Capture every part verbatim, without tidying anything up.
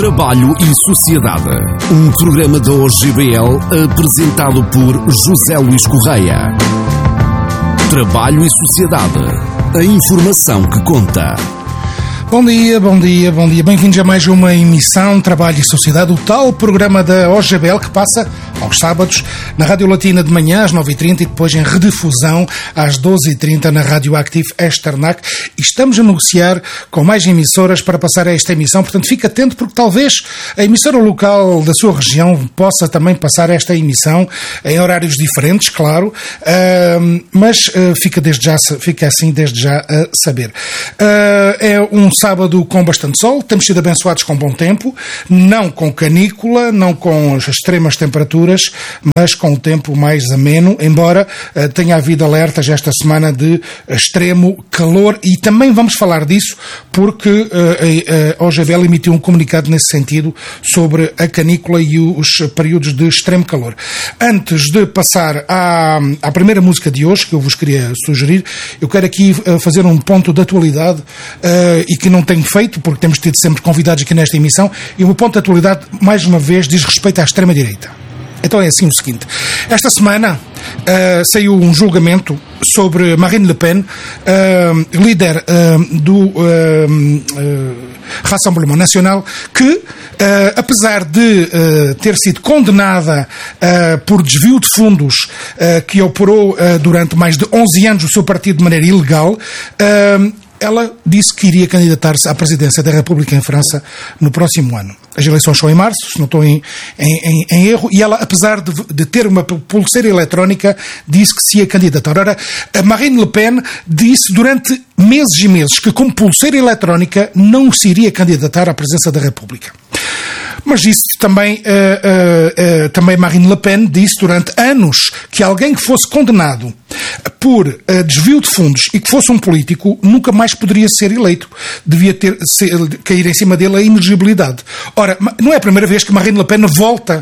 Trabalho e Sociedade. Um programa da O G B L apresentado por José Luís Correia. Trabalho e Sociedade. A informação que conta. Bom dia, bom dia, bom dia. Bem-vindos a mais uma emissão Trabalho e Sociedade, o tal programa da O G B L que passa aos sábados na Rádio Latina de manhã às nove e trinta e depois em redifusão às doze e trinta na Rádio Active Esternac. E estamos a negociar com mais emissoras para passar a esta emissão, portanto fique atento porque talvez a emissora local da sua região possa também passar esta emissão em horários diferentes, claro, uh, mas uh, fica, desde já, fica assim desde já a saber. Uh, é um sábado com bastante sol, temos sido abençoados com bom tempo, não com canícula, não com as extremas temperaturas, mas com o tempo mais ameno, embora uh, tenha havido alertas esta semana de extremo calor, e também vamos falar disso porque uh, a O G B L emitiu um comunicado nesse sentido sobre a canícula e os períodos de extremo calor. Antes de passar à, à primeira música de hoje, que eu vos queria sugerir, eu quero aqui uh, fazer um ponto de atualidade uh, e que não tenho feito, porque temos tido sempre convidados aqui nesta emissão, e o meu ponto de atualidade, mais uma vez, diz respeito à extrema-direita. Então é assim o seguinte: esta semana uh, saiu um julgamento sobre Marine Le Pen, uh, líder uh, do uh, uh, Rassemblement Nacional, que, uh, apesar de uh, ter sido condenada uh, por desvio de fundos, uh, que operou uh, durante mais de onze anos o seu partido de maneira ilegal, uh, ela disse que iria candidatar-se à presidência da República em França no próximo ano. As eleições são em março, se não estou em, em, em erro, e ela, apesar de, de ter uma pulseira eletrónica, disse que se ia candidatar. Ora, a Marine Le Pen disse durante meses e meses que, com pulseira eletrónica, não se iria candidatar à presidência da República. Mas disse também, uh, uh, uh, também Marine Le Pen disse durante anos que alguém que fosse condenado por uh, desvio de fundos e que fosse um político nunca mais poderia ser eleito. Devia ter, ser, cair em cima dele a inegibilidade. Ora, não é a primeira vez que Marine Le Pen volta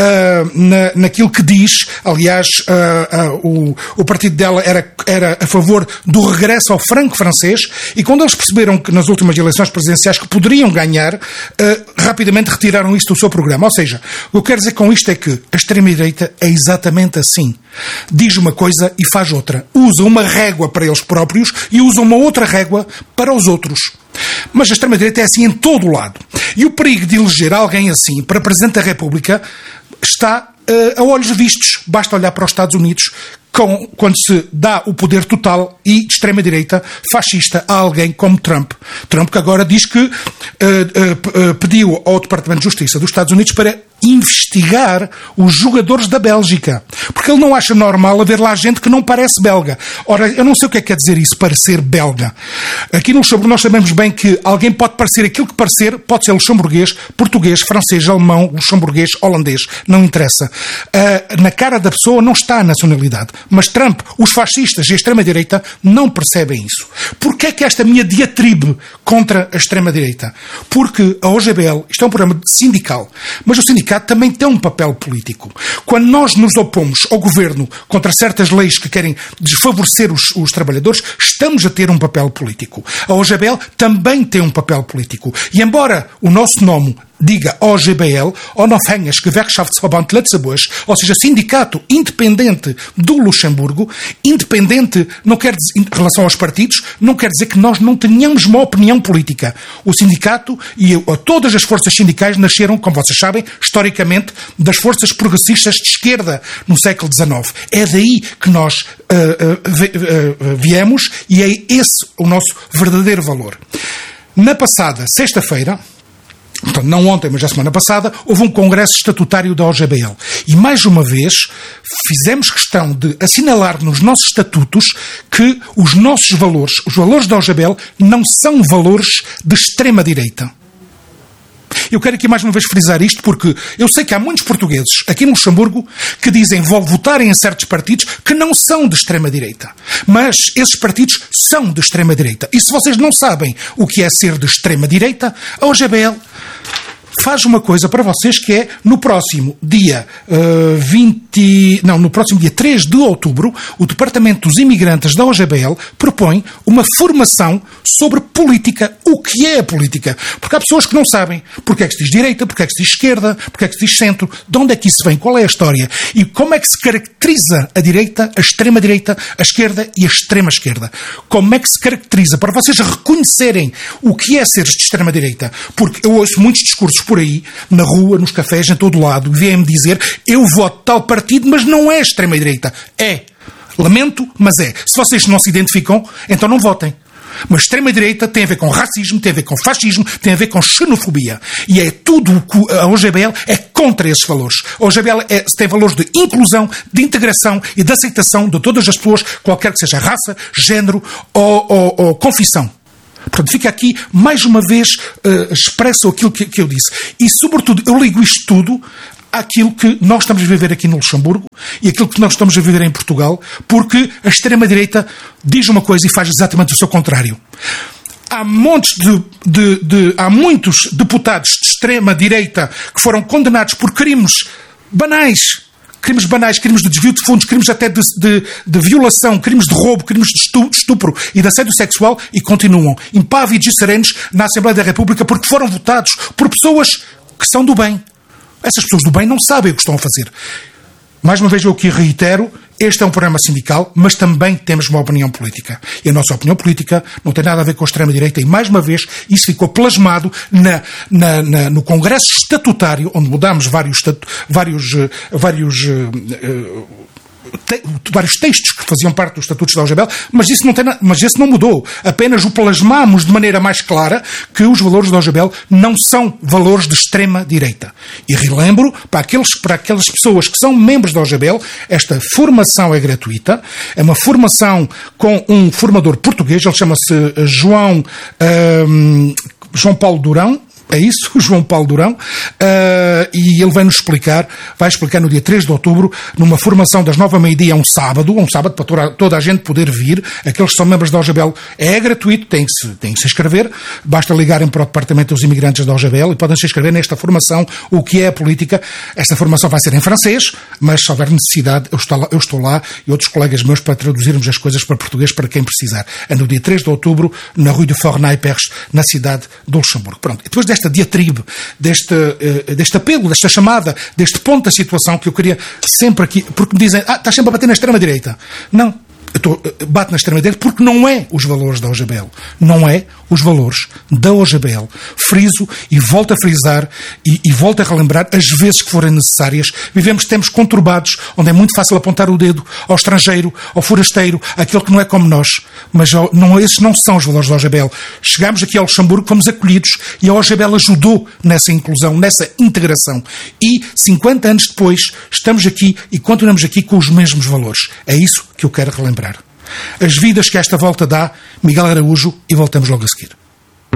uh, na, naquilo que diz. Aliás, uh, uh, o, o partido dela era, era a favor do regresso ao franco francês, e quando eles perceberam que nas últimas eleições presidenciais que poderiam ganhar, uh, rapidamente retiraram isto do seu programa. Ou seja, o que eu quero dizer com isto é que a extrema-direita é exatamente assim. Diz uma coisa e faz outra. Usa uma régua para eles próprios e usa uma outra régua para os outros. Mas a extrema-direita é assim em todo o lado. E o perigo de eleger alguém assim para Presidente da República está uh, a olhos vistos. Basta olhar para os Estados Unidos, com, quando se dá o poder total e de extrema-direita fascista a alguém como Trump. Trump que agora diz que uh, uh, uh, pediu ao Departamento de Justiça dos Estados Unidos para investigar os jogadores da Bélgica, porque ele não acha normal haver lá gente que não parece belga. Ora, eu não sei o que é que quer dizer isso, parecer belga. Aqui no Luxemburgo nós sabemos bem que alguém pode parecer aquilo que parecer, pode ser luxemburguês, português, francês, alemão, luxemburguês, holandês, não interessa. Uh, na cara da pessoa não está a nacionalidade. Mas Trump, os fascistas e a extrema-direita não percebem isso. Porquê é que esta minha diatribe contra a extrema-direita? Porque a O G B L, isto é um programa sindical, mas o sindicato também tem um papel político. Quando nós nos opomos ao governo contra certas leis que querem desfavorecer os, os trabalhadores, estamos a ter um papel político. A O G B L também tem um papel político. E embora o nosso nome diga O G B L, Onafhängige Gewerkschaftsverband Lutzeburg, ou seja, sindicato independente do Luxemburgo, independente não quer dizer, em relação aos partidos, não quer dizer que nós não tenhamos uma opinião política. O sindicato e todas as forças sindicais nasceram, como vocês sabem, historicamente, das forças progressistas de esquerda no século dezenove. É daí que nós uh, uh, viemos, e é esse o nosso verdadeiro valor. Na passada sexta-feira, portanto, não ontem, mas a semana passada, houve um congresso estatutário da O G B L. E, mais uma vez, fizemos questão de assinalar nos nossos estatutos que os nossos valores, os valores da O G B L, não são valores de extrema-direita. Eu quero aqui mais uma vez frisar isto, porque eu sei que há muitos portugueses aqui no Luxemburgo que dizem votarem em certos partidos que não são de extrema-direita. Mas esses partidos são de extrema-direita. E se vocês não sabem o que é ser de extrema-direita, a O G B L faz uma coisa para vocês que é, no próximo dia uh, vinte... Não, no próximo dia três de outubro, o Departamento dos Imigrantes da O G B L propõe uma formação sobre política. O que é a política? Porque há pessoas que não sabem porque é que se diz direita, porque é que se diz esquerda, porque é que se diz centro, de onde é que isso vem, qual é a história e como é que se caracteriza a direita, a extrema-direita, a esquerda e a extrema-esquerda. Como é que se caracteriza, para vocês reconhecerem o que é ser de extrema-direita. Porque eu ouço muitos discursos por aí, na rua, nos cafés, em todo lado, e vêm-me dizer, eu voto tal partido, mas não é extrema-direita. É. Lamento, mas é. Se vocês não se identificam, então não votem. Mas extrema-direita tem a ver com racismo, tem a ver com fascismo, tem a ver com xenofobia. E é tudo o que a O G B L é contra esses valores. A O G B L é, tem valores de inclusão, de integração e de aceitação de todas as pessoas, qualquer que seja raça, género ou, ou, ou confissão. Portanto, fica aqui, mais uma vez, uh, expresso aquilo que, que eu disse. E, sobretudo, eu ligo isto tudo àquilo que nós estamos a viver aqui no Luxemburgo e aquilo que nós estamos a viver em Portugal, porque a extrema-direita diz uma coisa e faz exatamente o seu contrário. Há montes de, de, de, há muitos deputados de extrema-direita que foram condenados por crimes banais, crimes banais, crimes de desvio de fundos, crimes até de, de, de violação, crimes de roubo, crimes de estupro e de assédio sexual e continuam impávidos e serenos na Assembleia da República porque foram votados por pessoas que são do bem. Essas pessoas do bem não sabem o que estão a fazer. Mais uma vez eu aqui reitero, este é um programa sindical, mas também temos uma opinião política. E a nossa opinião política não tem nada a ver com a extrema-direita e, mais uma vez, isso ficou plasmado na, na, na, no Congresso Estatutário, onde mudámos vários, vários, vários uh, Te, vários textos que faziam parte dos estatutos da O G B L, mas isso não tem, mas esse não mudou. Apenas o plasmamos de maneira mais clara que os valores da O G B L não são valores de extrema-direita. E relembro, para, aqueles, para aquelas pessoas que são membros da O G B L, esta formação é gratuita, é uma formação com um formador português, ele chama-se João, um, João Paulo Durão. É isso, o João Paulo Durão, uh, e ele vai-nos explicar, vai explicar no dia três de outubro, numa formação das nove ao meio-dia, um sábado, um sábado para toda, toda a gente poder vir, aqueles que são membros da O G B L, é gratuito, tem que se, tem que se inscrever, basta ligarem para o Departamento dos Imigrantes da O G B L e podem se inscrever nesta formação, o que é a política. Esta formação vai ser em francês, mas se houver necessidade, eu estou lá, eu estou lá e outros colegas meus para traduzirmos as coisas para português para quem precisar. É no dia três de outubro, na Rue de Fornay-Perche, na cidade de Luxemburgo. Pronto, e depois desta esta diatribe, deste, uh, deste apelo, desta chamada, deste ponto da situação que eu queria sempre aqui, porque me dizem, ah, estás sempre a bater na extrema-direita. Não, eu estou, uh, bato na extrema-direita porque não é os valores da O G B L. Não é os valores da O G B L. Friso e volto a frisar e, e volto a relembrar as vezes que forem necessárias. Vivemos tempos conturbados, onde é muito fácil apontar o dedo ao estrangeiro, ao forasteiro, àquele que não é como nós. Mas não, esses não são os valores da O G B L. Chegámos aqui ao Luxemburgo, fomos acolhidos e a O G B L ajudou nessa inclusão, nessa integração. E cinquenta anos depois estamos aqui e continuamos aqui com os mesmos valores. É isso que eu quero relembrar. As vidas que esta volta dá, Miguel Araújo, e voltamos logo a seguir.